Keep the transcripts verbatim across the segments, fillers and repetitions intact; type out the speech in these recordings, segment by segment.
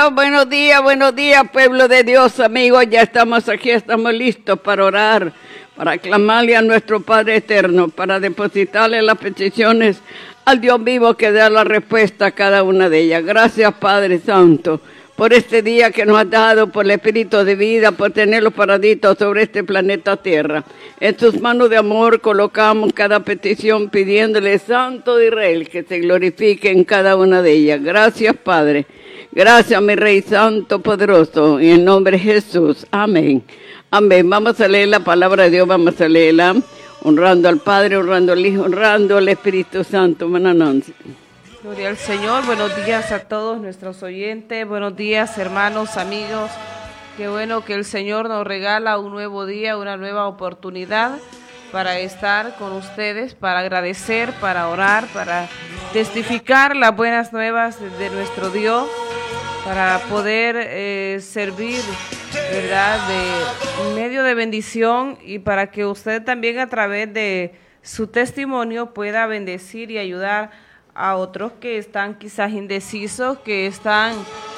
Buenos días, buenos días, pueblo de Dios, amigos. Ya estamos aquí, estamos listos para orar, para clamarle a nuestro Padre Eterno, para depositarle las peticiones al Dios vivo que da la respuesta a cada una de ellas. Gracias, Padre Santo, por este día que nos has dado, por el Espíritu de vida, por tenerlos paraditos sobre este planeta Tierra. En tus manos de amor colocamos cada petición pidiéndole, Santo de Israel, que se glorifique en cada una de ellas. Gracias, Padre. Gracias, mi Rey Santo Poderoso, en el nombre de Jesús. Amén. Amén. Vamos a leer la palabra de Dios, vamos a leerla, honrando al Padre, honrando al Hijo, honrando al Espíritu Santo. Buenas noches. Gloria al Señor. Buenos días a todos nuestros oyentes. Buenos días, hermanos, amigos. Qué bueno que el Señor nos regala un nuevo día, una nueva oportunidad para estar con ustedes, para agradecer, para orar, para testificar las buenas nuevas de nuestro Dios, para poder eh, servir, ¿verdad?, de medio de bendición, y para que usted también a través de su testimonio pueda bendecir y ayudar a otros que están quizás indecisos, que están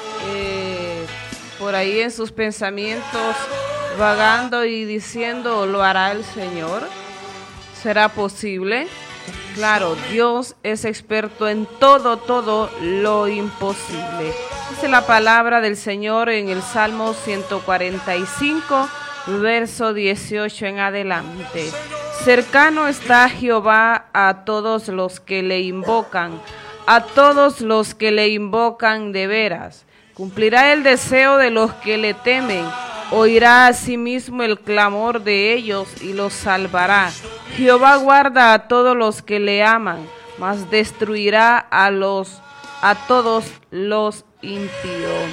eh, por ahí en sus pensamientos vagando y diciendo, ¿lo hará el Señor? ¿Será posible? Claro, Dios es experto en todo, todo lo imposible. Dice la palabra del Señor en el Salmo ciento cuarenta y cinco, verso dieciocho en adelante. Cercano está Jehová a todos los que le invocan, a todos los que le invocan de veras. Cumplirá el deseo de los que le temen, oirá asimismo el clamor de ellos y los salvará. Jehová guarda a todos los que le aman, mas destruirá a los a todos los impíos.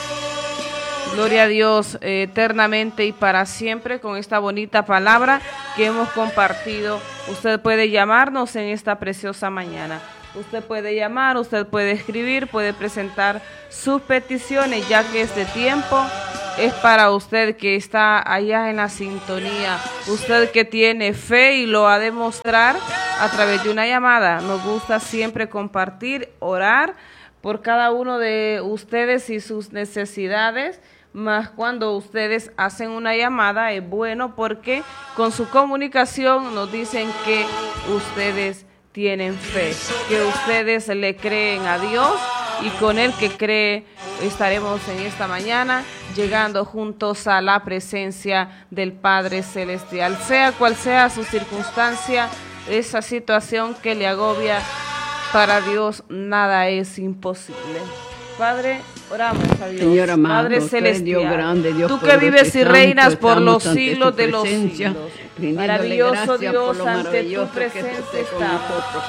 Gloria a Dios eh, eternamente y para siempre con esta bonita palabra que hemos compartido. Usted puede llamarnos en esta preciosa mañana. Usted puede llamar, usted puede escribir, puede presentar sus peticiones, ya que este tiempo es para usted que está allá en la sintonía, usted que tiene fe y lo ha de mostrar a través de una llamada. Nos gusta siempre compartir, orar por cada uno de ustedes y sus necesidades, más cuando ustedes hacen una llamada es bueno porque con su comunicación nos dicen que ustedes tienen fe, que ustedes le creen a Dios, y con el que cree estaremos en esta mañana llegando juntos a la presencia del Padre Celestial. Sea cual sea su circunstancia, esa situación que le agobia, para Dios nada es imposible. Padre, oramos a Dios. Señor amado, Padre Celestial, Dios grande, Dios tú que vives y reinas por los siglos de los presencia, siglos. Maravilloso Dios, ante tu presencia estamos.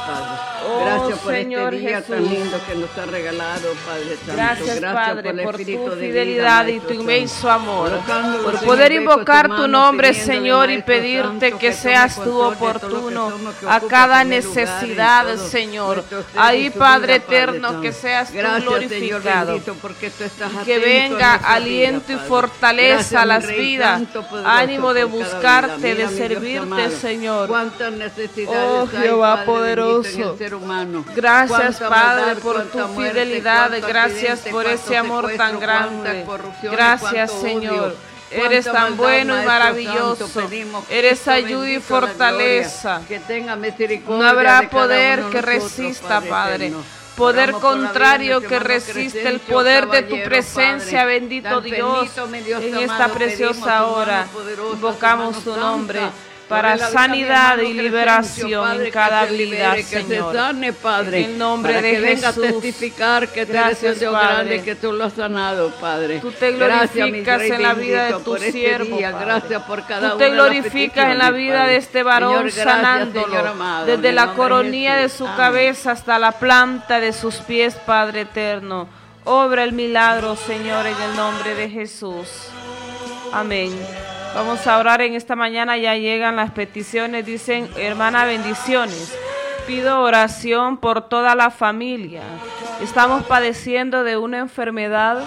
Oh, gracias por Señor este día Jesús, tan lindo que nos ha regalado, Padre Santo. Gracias, gracias Padre, por, por tu de fidelidad vida, y tu Santo. inmenso amor, Colocándonos por en poder el invocar beco de tu mano, nombre, pidiéndole, Señor, y Maestro pedirte Santo, que que seas tome tú control de todo lo que oportuno somos, que a ocupe cada primer lugar en necesidad, todo Señor. nuestro ser y Ahí, su Padre vida, Padre eterno, Santo. que seas tú Gracias, Señor glorificado. bendito, porque tú estás Que atento venga a nuestra aliento vida, y Padre. fortaleza Gracias, a las mi Rey vidas, Santo, poderoso, ánimo de por cada buscarte, vida. de Mira, mi Dios servirte, amado, Señor. cuántas necesidades Oh, hay, Jehová Padre poderoso. bendito, en el ser humano. Gracias, Cuánta Padre, maldad, por cuánta tu muerte, fidelidad. cuánto Gracias accidente, por cuánto ese amor tan secuestro, grande. cuánta corrupción y Gracias, cuánto Señor. odio. Eres Cuánta tan maldad, bueno y Maestro maravilloso. Santo, pedimos, Eres Cristo ayuda y bendito, la fortaleza. gloria, que tenga misericordia No habrá de cada poder uno de que nosotros, resista, Padre. eterno. Poder Oramos por la vida de contrario nuestro que hermano resiste el Crescencio poder de tu Caballero, presencia, Padre. bendito Tan Dios, bendito, mi Dios en amado, esta pedimos preciosa tu mano hora. poderosa, Invocamos tu tu mano nombre santa, para sobre la vida de mi sanidad hermano y Crescencio, liberación Padre, en cada que se vida, libere, que Señor. se sane, Padre, En el nombre para de que venga Jesús. a testificar que tú eres Gracias, el Dios Padre. grande, que tú lo has sanado, Padre. Tú te Gracias, mi glorificas Rey en la vida de bendito, tu por este siervo, día. Padre. Gracias por cada Tú una te de las glorificas en la peticiones, vida Padre. de este varón, Señor, gracias, sanándolo Señor amado, en desde el la nombre de coronilla de Jesús. su Amén. cabeza hasta la planta de sus pies, Padre eterno. Obra el milagro, Señor, en el nombre de Jesús. Amén. Vamos a orar en esta mañana, ya llegan las peticiones. Dicen, hermana, bendiciones. Pido oración por toda la familia. Estamos padeciendo de una enfermedad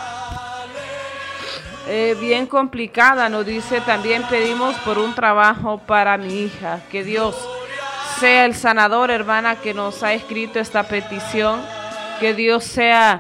eh, bien complicada, nos dice. También pedimos por un trabajo para mi hija. Que Dios sea el sanador, hermana, que nos ha escrito esta petición. Que Dios sea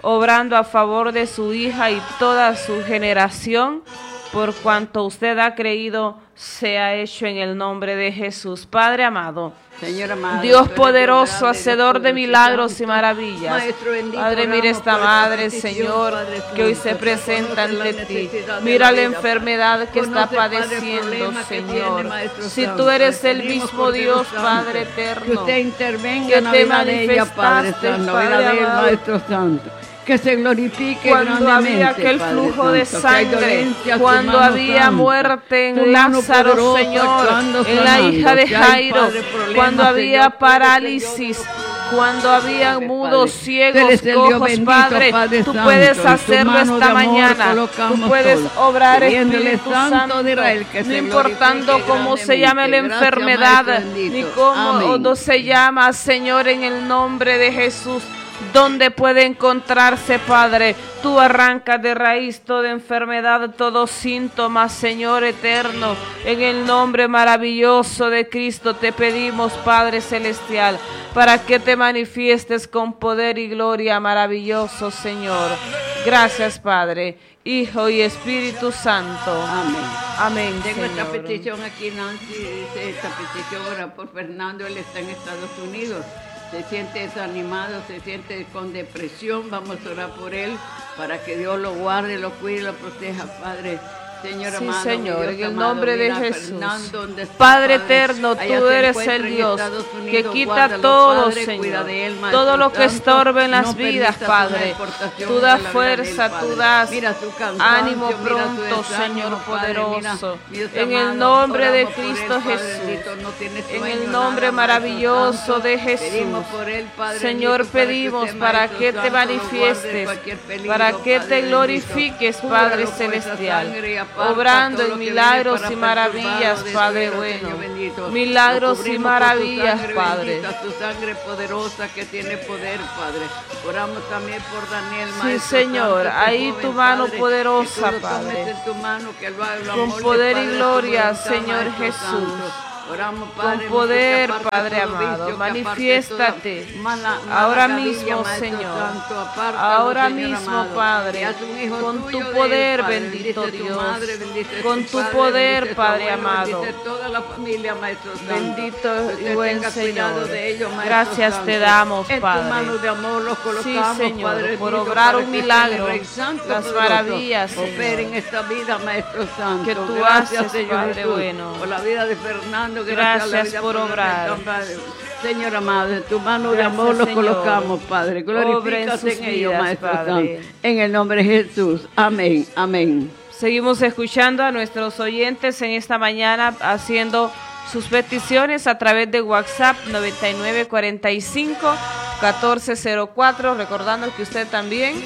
obrando a favor de su hija y toda su generación, por cuanto usted ha creído, sea hecho en el nombre de Jesús. Padre amado, Señor amado, Dios poderoso, hacedor de milagros y maravillas. Padre, mira esta madre, Señor, que hoy se presenta ante ti. Mira la enfermedad que está padeciendo, Señor. Si tú eres el mismo Dios, Padre eterno, que intervenga que en la te vida de ella, Padre manifestaste, Santo, Padre vida del amado. Maestro Santo. Que se glorifique Cuando grandemente, había aquel Padre flujo de Santo, que hay sangre, dolencia, tu cuando mano había santa, muerte tu en mano Lázaro, poderosa Señor, actuando, en la sanando, hija de que hay, Jairo, Padre, problemas, cuando había Señor, parálisis, cuando había Padre, mudos, Padre. ciegos, Tú eres el Dios cojos, bendito, Padre, Padre tú Santo, puedes en tu hacerlo mano esta de amor mañana, tú colocamos puedes todo, obrar, pidiéndole, Espíritu Santo Santo, de Israel, que no se importando glorifique cómo se llame la grandemente. Gracias, enfermedad, Maestro ni bendito. cómo o Amén. no se llama, Señor, en el nombre de Jesús. ¿Dónde puede encontrarse, Padre? Tú arrancas de raíz toda enfermedad, todo síntoma, Señor eterno. En el nombre maravilloso de Cristo te pedimos, Padre celestial, para que te manifiestes con poder y gloria, maravilloso Señor. Gracias, Padre, Hijo y Espíritu Santo. Amén. Amén, Tengo Señor. esta petición aquí, Nancy, dice esta petición ahora por Fernando, él está en Estados Unidos. Se siente desanimado, se siente con depresión. Vamos a orar por él para que Dios lo guarde, lo cuide, lo proteja, Padre. Señor Sí, amado, Señor, mi Dios en el amado, nombre de mira a Jesús. Fernando, donde está, Padre Padre. eterno, Allá tú se eres encuentra el en Dios Estados que Unidos, quita guárdalo, todo, Padre, Señor. cuida de él, Maestro Todo lo que Santo. estorbe en las No vidas, permitas una Padre. exportación Tú de das la vida de él, fuerza, tú Padre. das Mira su cansancio, ánimo mira su pronto, desánimo, Señor Padre. poderoso. Mira, Dios En el amado, nombre de oramos por él, Cristo Padre Jesús. bendito, no tiene En sueño, el nada, nombre Maestro maravilloso Santo. de Jesús. Pedimos por él, Padre Señor, bendito, para que pedimos usted, para Maestro que te Santo, lo guarde de manifiestes, cualquier peligro, para que Padre te bendito. glorifiques, Cúbralo Padre con esa celestial, sangre y aparta obrando todo lo en que viene milagros para y maravillas, perturbarlo de Padre suelo, bueno. Señor bendito. Milagros Lo y cubrimos con tu maravillas, sangre Padre. bendita, tu sangre poderosa que tiene poder, Padre. Oramos también por Daniel, Sí, Maestro Señor, Santo, este ahí joven, tu mano Padre, poderosa, que tú lo tomes Padre. en tu mano, que lo haga, lo Con amolde, poder y Padre, a tu gloria, voluntad, Señor Maestro Jesús. Santo. Oramos, Padre, Con poder, que aparte Padre todo amado, vicio, que aparte manifiéstate toda mala- mala ahora gavilla, mismo, Maestro Señor. Santo, apártalo, Ahora Señor mismo, amado. Padre, Y haz un hijo con tuyo tu de él, poder, Padre. bendito Bendice tu Dios. madre, bendice Con tu tu padre, poder, bendice tu Padre abuelo, amado. bendice toda la familia, Maestro Santo. Bendito Que y usted buen tenga cuidado Señor. de ellos, Maestro Gracias Santo. te damos, En Padre. tu mano de amor los colocamos, Sí, Señor, Padre por bendito, obrar para un que milagro, el Rey Santo las poderoso maravillas, Señor. opere en esta vida, Maestro Santo. Que tú Gracias, haces, Señor Padre Jesús, bueno. por la vida de Fernando. Gracias, Gracias a la vida por la obrar. vida, Padre. Señor amado, en tu mano de Gracias, amor los Señor. colocamos, Padre. Obra en Glorifícate sus en ellos, vidas, Maestro Padre. Santo. En el nombre de Jesús. Amén. Amén. Seguimos escuchando a nuestros oyentes en esta mañana haciendo sus peticiones a través de WhatsApp noventa y nueve cuarenta y cinco catorce cero cuatro, recordando que usted también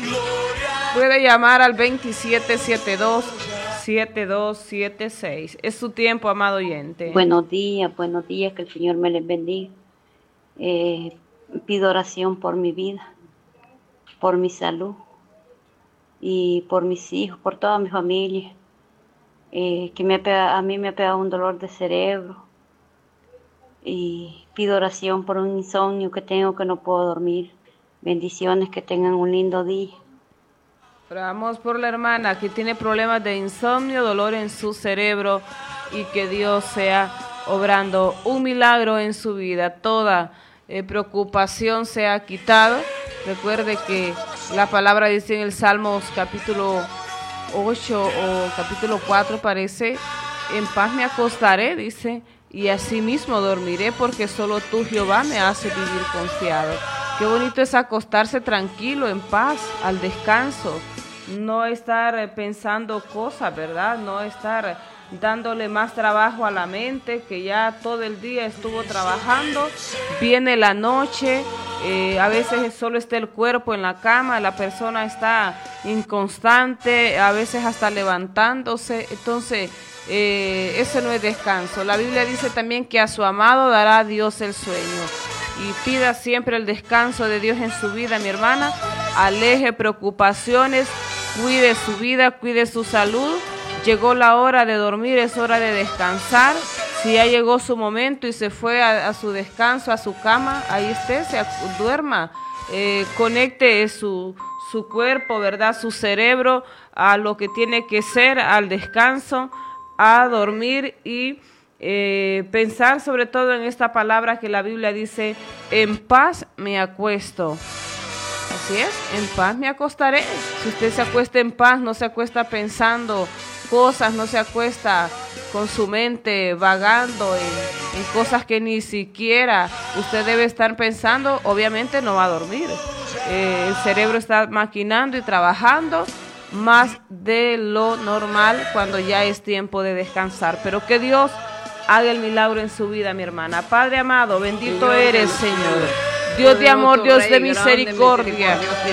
puede llamar al veintisiete setenta y dos setenta y dos setenta y seis. Es su tiempo, amado oyente. Buenos días, buenos días, que el Señor me les bendiga. Eh, pido oración por mi vida, por mi salud y por mis hijos, por toda mi familia. Eh, que me ha pegado, a mí me ha pegado un dolor de cerebro. Y pido oración por un insomnio que tengo, que no puedo dormir. Bendiciones, que tengan un lindo día. Oramos por la hermana que tiene problemas de insomnio, dolor en su cerebro, y que Dios sea obrando un milagro en su vida. Toda eh, preocupación sea quitada. Recuerde que la palabra dice en el Salmos capítulo ocho o capítulo cuatro, parece: en paz me acostaré, dice, y asimismo dormiré, porque solo tú, Jehová, me hace vivir confiado. Qué bonito es acostarse tranquilo, en paz, al descanso. No estar pensando cosas, ¿verdad? No estar dándole más trabajo a la mente, que ya todo el día estuvo trabajando. Viene la noche, eh, a veces solo está el cuerpo en la cama, la persona está inconstante, a veces hasta levantándose. Entonces, eh, ese no es descanso. La Biblia dice también que a su amado dará Dios el sueño. Y pida siempre el descanso de Dios en su vida, mi hermana. Aleje preocupaciones, cuide su vida, cuide su salud. Llegó la hora de dormir, es hora de descansar. Si ya llegó su momento y se fue a, a su descanso, a su cama, ahí esté, se duerma. Eh, conecte su, su cuerpo, ¿verdad? Su cerebro a lo que tiene que ser, al descanso, a dormir y eh, pensar sobre todo en esta palabra que la Biblia dice, en paz me acuesto. Así es, en paz me acostaré. Si usted se acuesta en paz, no se acuesta pensando cosas, no se acuesta con su mente vagando en, en cosas que ni siquiera usted debe estar pensando, obviamente no va a dormir. Eh, el cerebro está maquinando y trabajando más de lo normal cuando ya es tiempo de descansar. Pero que Dios haga el milagro en su vida, mi hermana. Padre amado, bendito eres, Señor. Dios de amor, Dios de misericordia,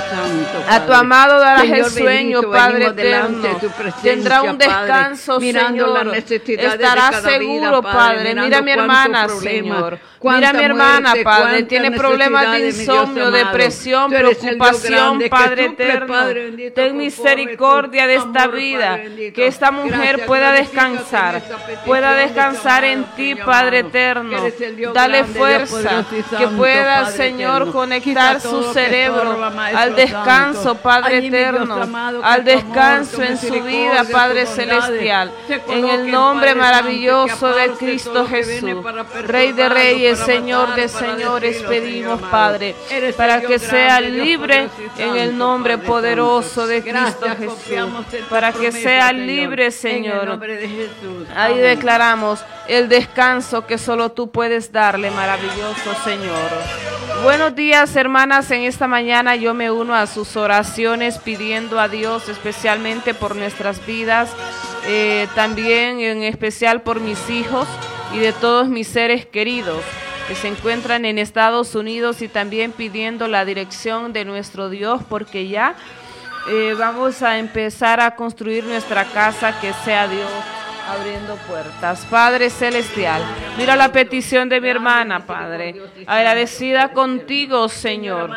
a tu amado darás el sueño, Padre eterno. Tendrá un descanso, Señor. Estará seguro, Padre. Mira a mi hermana, Señor. Mira a mi hermana, Padre. Tiene problemas de insomnio, depresión, preocupación, Padre eterno. Ten misericordia de esta vida. Que esta mujer pueda descansar. Pueda descansar en ti, Padre eterno. Dale fuerza. Que pueda, Señor. Señor, conectar su cerebro al descanso, Padre eterno, al descanso en su vida, Padre celestial, en el nombre maravilloso de Cristo Jesús, Rey de Reyes, Señor de Señores, pedimos, Padre, para que sea libre en el nombre poderoso de Cristo Jesús, para que sea libre, Señor. Ahí declaramos el descanso que solo tú puedes darle, maravilloso Señor. Buenos días, hermanas. En esta mañana yo me uno a sus oraciones pidiendo a Dios especialmente por nuestras vidas, eh, también en especial por mis hijos y de todos mis seres queridos que se encuentran en Estados Unidos, y también pidiendo la dirección de nuestro Dios, porque ya eh, vamos a empezar a construir nuestra casa, que sea Dios abriendo puertas. Padre celestial, mira la petición de mi hermana, Padre, agradecida contigo, Señor.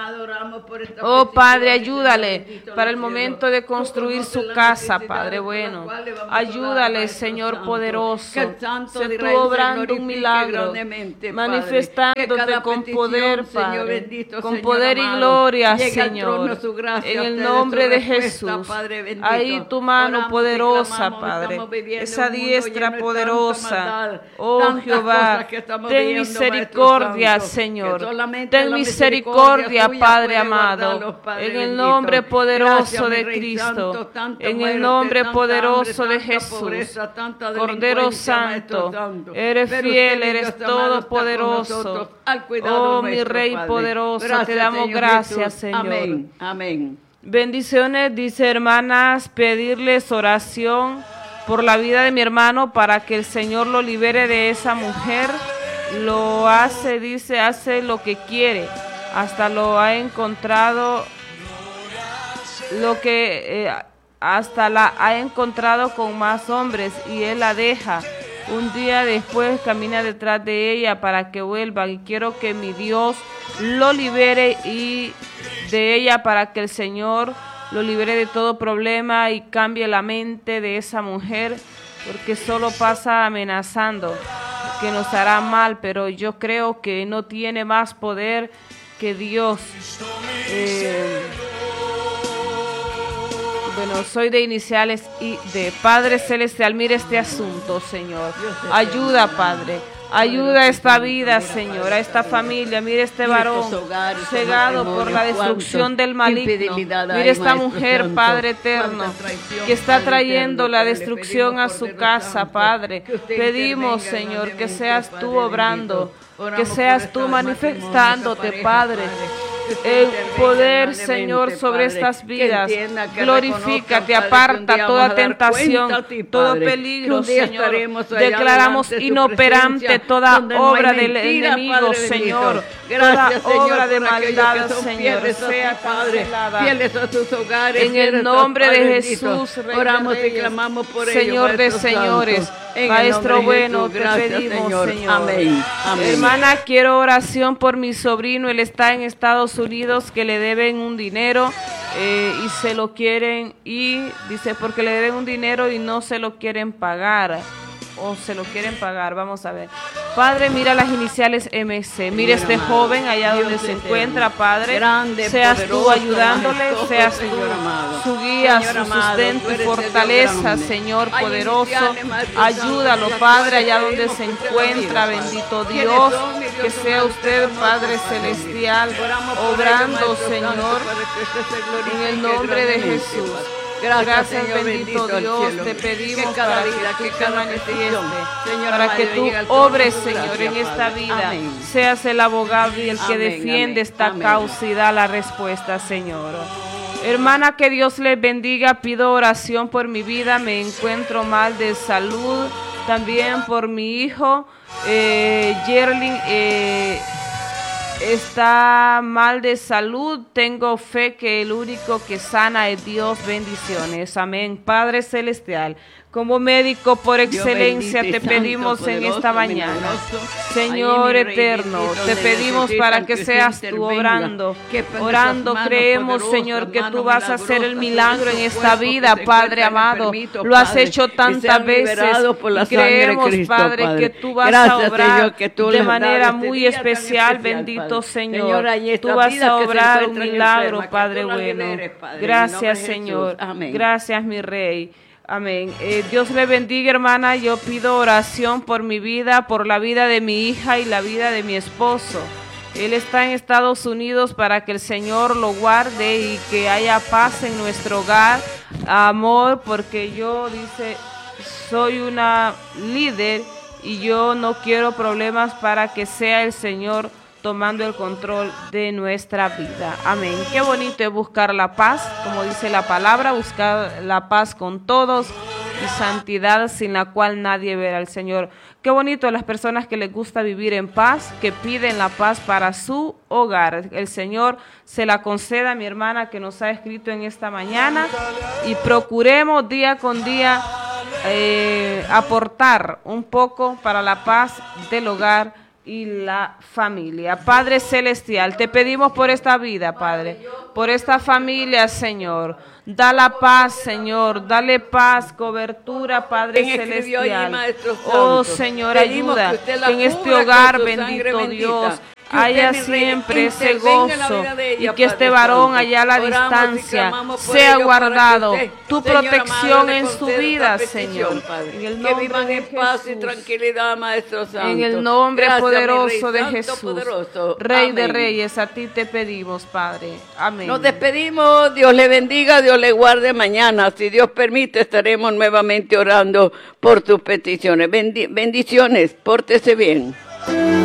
Oh Padre, ayúdale para el momento de construir su casa, Padre bueno. Ayúdale, Señor poderoso. Sé tú obrando un milagro, manifestándote con poder, Padre, con poder y gloria, Señor, en el nombre de Jesús. Ahí tu mano poderosa, Padre, esa diestra poderosa, oh Jehová, ten misericordia, Señor, ten misericordia, Padre amado, en el nombre poderoso de Cristo, en el nombre poderoso de Jesús. Cordero Santo, eres fiel, eres todopoderoso, oh mi Rey poderoso, te damos gracias, Señor. Amén. Bendiciones, dice hermanas, pedirles oración por la vida de mi hermano para que el Señor lo libere de esa mujer. Lo hace, dice, hace lo que quiere, hasta lo ha encontrado, lo que eh, hasta la ha encontrado con más hombres y él la deja. Un día después camina detrás de ella para que vuelva, y quiero que mi Dios lo libere y de ella, para que el Señor lo libere de todo problema y cambie la mente de esa mujer, porque solo pasa amenazando que nos hará mal, pero yo creo que no tiene más poder que Dios. Eh, bueno, soy de iniciales y de Padre Celestial. Mire este asunto, Señor. Ayuda, Padre. Ayuda a esta vida, Señor, a esta familia. Mire este varón cegado por la destrucción del maligno. Mire esta mujer, Padre eterno, que está trayendo la destrucción a su casa, Padre. Pedimos, Señor, que seas tú obrando, que seas tú manifestándote, Padre. El poder, Señor, sobre estas vidas. Glorifícate, aparta toda tentación, todo peligro, Señor. Declaramos inoperante toda obra del enemigo, Señor. Toda obra de maldad, Señor, sea cancelada. En el nombre de Jesús, oramos y clamamos por ellos, Señor de señores, Maestro bueno, te pedimos, Señor. Amén. Hermana, quiero oración por mi sobrino. Él está en Estados Unidos, que le deben un dinero eh, y se lo quieren, y dice porque le deben un dinero y no se lo quieren pagar, o se lo quieren pagar. Vamos a ver. Padre, mira las iniciales M C. Mira este joven allá donde se encuentra, Padre. Seas tú ayudándole, seas tú su guía, su sustento y fortaleza, Señor poderoso. Ayúdalo, Padre, allá donde se encuentra, bendito Dios. Que sea usted, Padre celestial, obrando, Señor, en el nombre de Jesús. Gracias, Gracias Señor, bendito, bendito Dios, te pedimos que para vida, que tú te manifiestes, para que tú obres, Señor, en esta vida. Amén. Seas el abogado y el que amén, defiende amén, esta amén. causa y da la respuesta, Señor. Hermana, que Dios les bendiga. Pido oración por mi vida. Me encuentro mal de salud. También por mi hijo, eh, Yerlin, eh, está mal de salud. Tengo fe que el único que sana es Dios. Bendiciones. Amén. Padre celestial, como médico por excelencia te pedimos en esta mañana, Señor eterno, te pedimos para que seas tú obrando, orando. Creemos, Señor, que tú vas a hacer el milagro en esta vida, Padre amado. Lo has hecho tantas veces y creemos, Padre, que tú vas a obrar de manera muy especial, bendito Señor. Tú vas a obrar un milagro, Padre bueno. Gracias, Señor. Gracias, mi Rey. Amén. Eh, Dios le bendiga, hermana. Yo pido oración por mi vida, por la vida de mi hija y la vida de mi esposo. Él está en Estados Unidos, para que el Señor lo guarde y que haya paz en nuestro hogar, amor, porque yo, dice, soy una líder y yo no quiero problemas, para que sea el Señor tomando el control de nuestra vida. Amén. Qué bonito es buscar la paz, como dice la palabra, buscar la paz con todos y santidad, sin la cual nadie verá al Señor. Qué bonito las personas que les gusta vivir en paz, que piden la paz para su hogar. El Señor se la conceda a mi hermana que nos ha escrito en esta mañana, y procuremos día con día eh, aportar un poco para la paz del hogar y la familia. Padre celestial, te pedimos por esta vida, Padre, por esta familia, Señor. Da la paz, Señor, dale paz, cobertura, Padre celestial. Oh, Señor, ayuda que en este hogar, bendito Dios, haya siempre ese gozo, y que este varón allá a la distancia sea guardado, tu protección en su vida, Señor, en el nombre de Jesús, en el nombre poderoso de Jesús, Rey de Reyes, a ti te pedimos, Padre. Amén. Nos despedimos. Dios le bendiga, Dios le guarde. Mañana, si Dios permite, estaremos nuevamente orando por tus peticiones. Bendi- bendiciones, pórtese bien.